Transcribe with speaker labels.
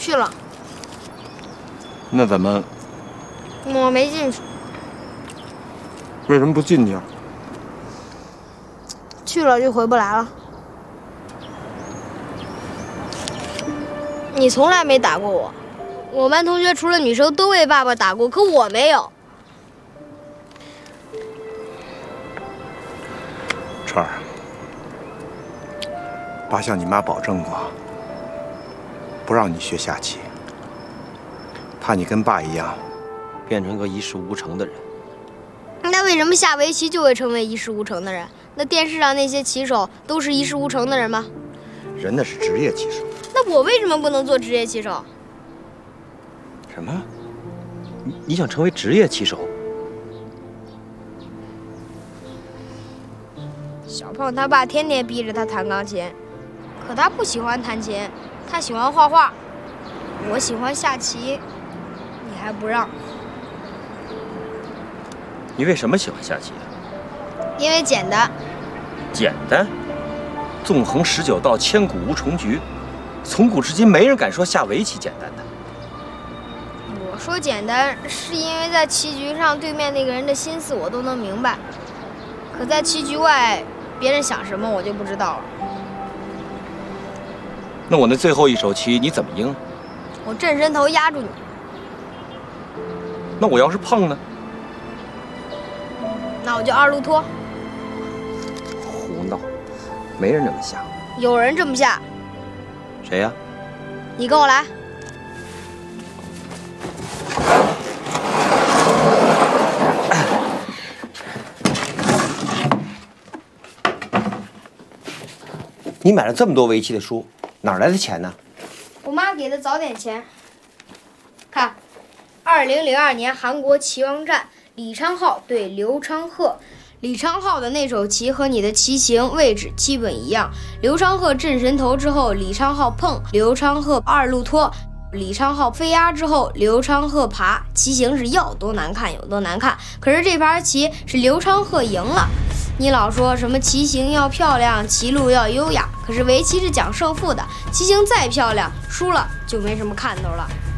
Speaker 1: 去了。
Speaker 2: 那怎么？
Speaker 1: 我没进去。
Speaker 2: 为什么不进去啊？
Speaker 1: 去了就回不来了。你从来没打过我，我班同学除了女生都被爸爸打过，可我没有。
Speaker 2: 川儿，爸向你妈保证过，不让你学下棋，怕你跟爸一样，变成个一事无成的人。
Speaker 1: 那为什么下围棋就会成为一事无成的人？那电视上那些棋手都是一事无成的人吗？
Speaker 2: 人那是职业棋手。
Speaker 1: 那我为什么不能做职业棋手？
Speaker 2: 什么？你想成为职业棋手？
Speaker 1: 小胖他爸天天逼着他弹钢琴，可他不喜欢弹琴，他喜欢画画。我喜欢下棋，你还不让？
Speaker 2: 你为什么喜欢下棋啊？
Speaker 1: 因为简单。
Speaker 2: 简单？纵横19道，千古无重局。从古至今，没人敢说下围棋简单的。
Speaker 1: 我说简单，是因为在棋局上，对面那个人的心思我都能明白。可在棋局外，别人想什么我就不知道了。
Speaker 2: 那我那最后一手棋你怎么赢？
Speaker 1: 我正身头压住你。
Speaker 2: 那我要是碰呢？
Speaker 1: 那我就二路拖。
Speaker 2: 胡闹，没人这么下。
Speaker 1: 有人这么下。
Speaker 2: 谁呀？
Speaker 1: 你跟我来。
Speaker 3: 你买了这么多围棋的书，哪来的钱呢？
Speaker 1: 我妈给的早点钱。看，2002年韩国棋王战，李昌镐对刘昌赫。李昌镐的那手棋和你的棋形位置基本一样。刘昌赫正神头之后，李昌镐碰，刘昌赫二路拖，李昌镐飞压之后，刘昌赫爬，棋形是要多难看有多难看。可是这盘棋是刘昌赫赢了。你老说什么棋形要漂亮，棋路要优雅，可是围棋是讲胜负的，棋形再漂亮，输了就没什么看头了。